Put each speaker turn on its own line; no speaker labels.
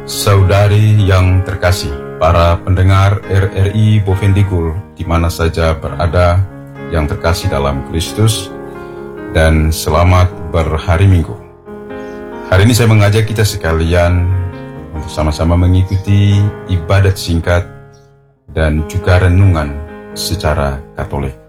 Saudari yang terkasih, para pendengar RRI Bovendigul di mana saja berada yang terkasih dalam Kristus, dan selamat berhari Minggu. Hari ini saya mengajak kita sekalian untuk sama-sama mengikuti ibadat singkat dan juga renungan secara Katolik.